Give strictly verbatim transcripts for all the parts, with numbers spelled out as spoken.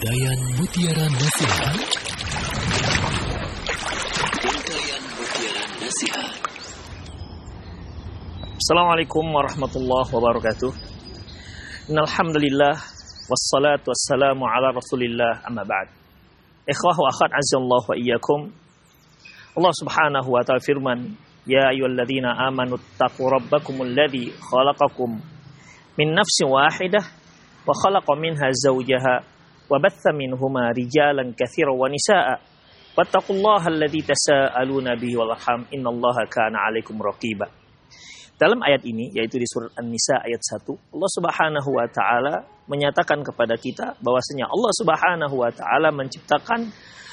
Untayan Mutiara Nasihat. Untayan Mutiara Nasihat. Assalamualaikum warahmatullahi wabarakatuh. Innal hamdalillah wassalatu wassalamu ala Rasulillah amma ba'd. Ikhwah wa akhwat azallahu wa iyyakum. Allah Subhanahu wa ta'ala firman, ya ayyuhalladzina amanu taqu rabbakumul ladzi khalaqakum min nafsin wahidah wa khalaqa minha zawjaha wa batha minhuma rijalan katsiran wa nisaa'a wattaqullaha alladzi tasaaluna bihi wal arham innallaha kana 'alaikum raqiba. Dalam ayat ini, yaitu di surat An-Nisa ayat satu, Allah Subhanahu wa taala menyatakan kepada kita bahwasanya Allah Subhanahu wa taala menciptakan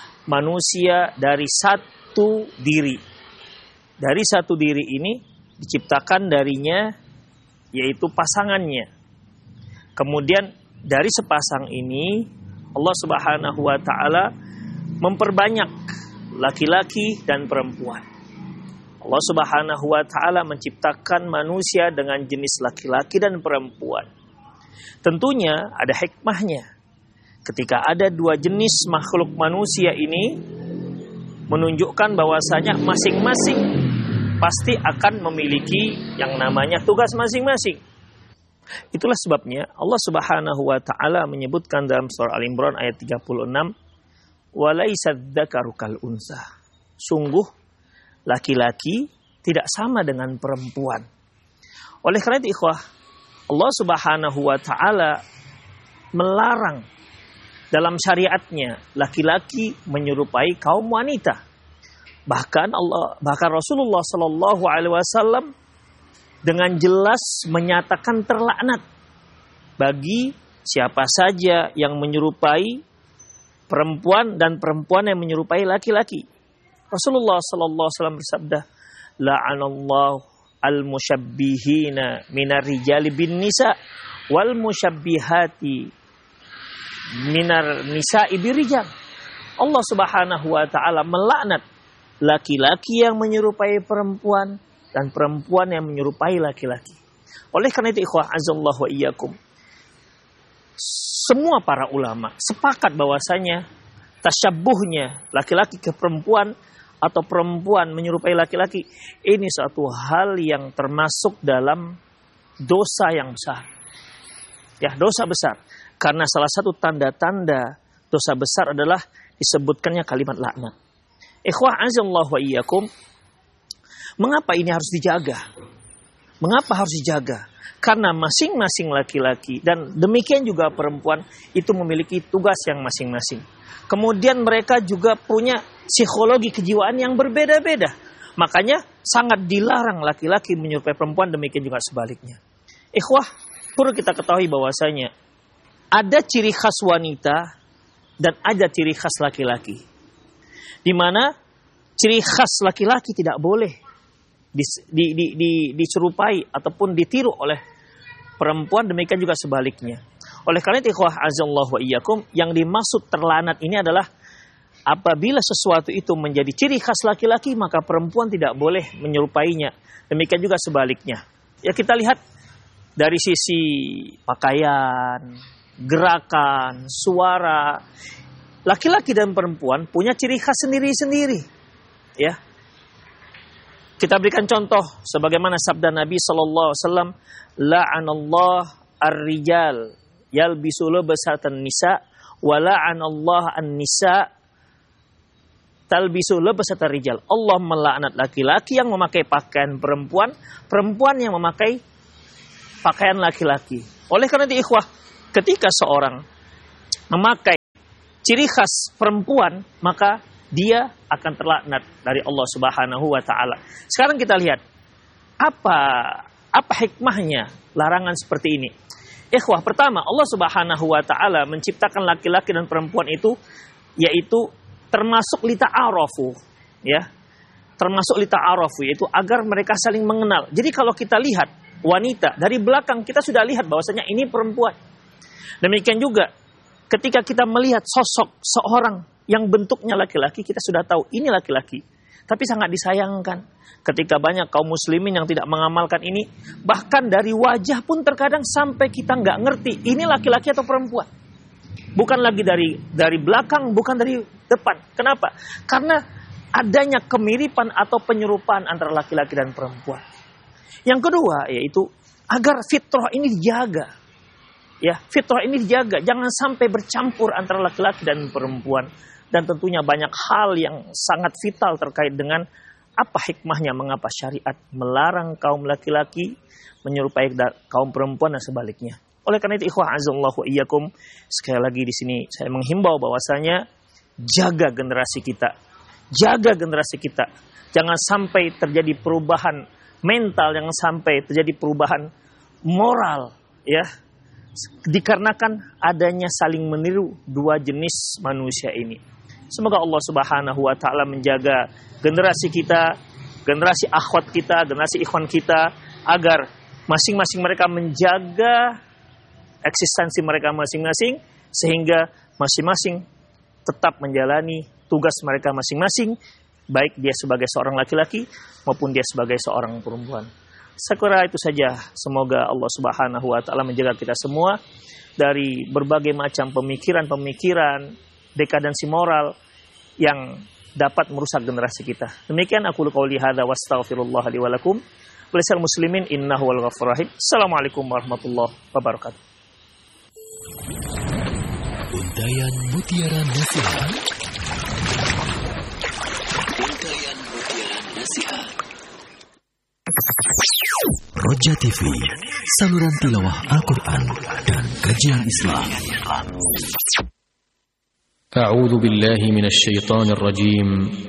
manusia dari satu diri. Dari satu diri ini diciptakan darinya yaitu pasangannya. Kemudian dari sepasang ini Allah Subhanahu wa taala memperbanyak laki-laki dan perempuan. Allah Subhanahu wa taala menciptakan manusia dengan jenis laki-laki dan perempuan. Tentunya ada hikmahnya. Ketika ada dua jenis makhluk manusia ini menunjukkan bahwasanya masing-masing pasti akan memiliki yang namanya tugas masing-masing. Itulah sebabnya Allah Subhanahu wa taala menyebutkan dalam surah Al-Imran ayat tiga puluh enam, "Walaisa dzakaru kal unsa." Sungguh laki-laki tidak sama dengan perempuan. Oleh karena itu ikhwah, Allah Subhanahu wa taala melarang dalam syariatnya laki-laki menyerupai kaum wanita. Bahkan Allah, bahkan Rasulullah sallallahu alaihi wasallam dengan jelas menyatakan terlaknat bagi siapa saja yang menyerupai perempuan dan perempuan yang menyerupai laki-laki. Rasulullah sallallahu alaihi wasallam bersabda, "La'anallahu al-musyabbihina minar rijali bin nisa wal musyabbihati minar nisa'i birijal." Allah Subhanahu wa taala melaknat laki-laki yang menyerupai perempuan dan perempuan yang menyerupai laki-laki. Oleh karena itu ikhwah azallahu wa iyyakum, semua para ulama sepakat bahwasanya tasyabbuhnya laki-laki ke perempuan atau perempuan menyerupai laki-laki ini suatu hal yang termasuk dalam dosa yang besar. Ya, dosa besar. Karena salah satu tanda-tanda dosa besar adalah disebutkannya kalimat laknat. Ikhwah azallahu wa iyyakum, mengapa ini harus dijaga? Mengapa harus dijaga? Karena masing-masing laki-laki dan demikian juga perempuan itu memiliki tugas yang masing-masing. Kemudian mereka juga punya psikologi kejiwaan yang berbeda-beda. Makanya sangat dilarang laki-laki menyerupai perempuan, demikian juga sebaliknya. Ikhwah, perlu kita ketahui bahwasanya ada ciri khas wanita dan ada ciri khas laki-laki. Di mana ciri khas laki-laki tidak boleh di, di, di, di, diserupai ataupun ditiru oleh perempuan, demikian juga sebaliknya. Oleh karena itu ikhwah azallahu wa iyyakum, yang dimaksud terlanat ini adalah apabila sesuatu itu menjadi ciri khas laki-laki, maka perempuan tidak boleh menyerupainya. Demikian juga sebaliknya. Ya, kita lihat dari sisi pakaian, gerakan, suara. Laki-laki dan perempuan punya ciri khas sendiri-sendiri. Ya. Kita berikan contoh sebagaimana sabda Nabi sallallahu alaihi wasallam, "La'anallah ar-rijal yalbisu labsatan nisa wa la'anallah an-nisa talbisu labsatan rijal." Allah melaknat laki-laki yang memakai pakaian perempuan, perempuan yang memakai pakaian laki-laki. Oleh karena itu ikhwah, ketika seorang memakai ciri khas perempuan, maka dia akan terlaknat dari Allah Subhanahu wa taala. Sekarang kita lihat apa apa hikmahnya larangan seperti ini. Ikhwah, pertama Allah Subhanahu wa taala menciptakan laki-laki dan perempuan itu yaitu termasuk lita'arafu, ya. Termasuk lita'arafu yaitu agar mereka saling mengenal. Jadi kalau kita lihat wanita dari belakang, kita sudah lihat bahwasanya ini perempuan. Demikian juga ketika kita melihat sosok seorang yang bentuknya laki-laki, kita sudah tahu ini laki-laki. Tapi sangat disayangkan ketika banyak kaum muslimin yang tidak mengamalkan ini. Bahkan dari wajah pun terkadang sampai kita nggak ngerti ini laki-laki atau perempuan. Bukan lagi dari dari belakang, bukan dari depan. Kenapa? Karena adanya kemiripan atau penyerupaan antara laki-laki dan perempuan. Yang kedua yaitu agar fitrah ini dijaga. Ya, fitrah ini dijaga, jangan sampai bercampur antara laki-laki dan perempuan. Dan tentunya banyak hal yang sangat vital terkait dengan apa hikmahnya mengapa syariat melarang kaum laki-laki menyerupai kaum perempuan dan sebaliknya. Oleh karena itu, ikhwah azallahu iyyakum, sekali lagi di sini saya menghimbau bahwasanya jaga generasi kita. Jaga generasi kita. Jangan sampai terjadi perubahan mental, jangan sampai terjadi perubahan moral, ya. Dikarenakan adanya saling meniru dua jenis manusia ini. Semoga Allah Subhanahu wa taala menjaga generasi kita, generasi akhwat kita, generasi ikhwan kita agar masing-masing mereka menjaga eksistensi mereka masing-masing sehingga masing-masing tetap menjalani tugas mereka masing-masing, baik dia sebagai seorang laki-laki maupun dia sebagai seorang perempuan. Saya kira itu saja. Semoga Allah Subhanahu wa taala menjaga kita semua dari berbagai macam pemikiran-pemikiran dekadensi moral yang dapat merusak generasi kita. Demikian aku qouli hadza wa astaghfirullah li wa lakum. Walisal muslimin innahu wal ghafurur rahim. Assalamualaikum warahmatullahi wabarakatuh. Untayan Mutiara Nasihat. Untayan Mutiara Nasihat. Roja T V, saluran tilawah Al-Quran dan kajian Islam. A'udzu billahi minasy syaithanir rajim.